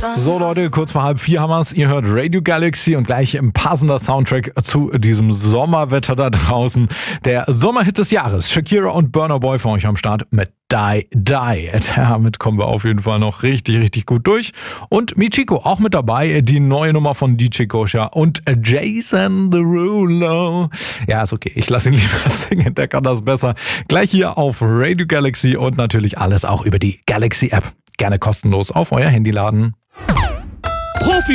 So Leute, kurz vor 3:30 haben wir's. Ihr hört Radio Galaxy und gleich ein passender Soundtrack zu diesem Sommerwetter da draußen. Der Sommerhit des Jahres. Shakira und Burna Boy für euch am Start mit Die Die. Damit kommen wir auf jeden Fall noch richtig gut durch. Und Michiko auch mit dabei. Die neue Nummer von DJ Kosha und Jason Derulo. Ja, ist okay. Ich lasse ihn lieber singen. Der kann das besser. Gleich hier auf Radio Galaxy und natürlich alles auch über die Galaxy App. Gerne kostenlos auf euer Handy laden.